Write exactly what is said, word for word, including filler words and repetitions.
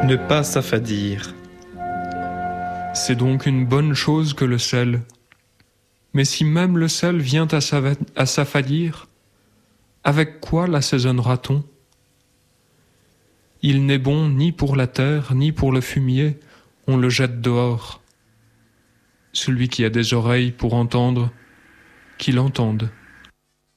Ne pas s'affadir. C'est donc une bonne chose que le sel. Mais si même le sel vient à, s'ava- à s'affadir, avec quoi l'assaisonnera-t-on ? Il n'est bon ni pour la terre, ni pour le fumier, on le jette dehors. Celui qui a des oreilles pour entendre, qu'il entende.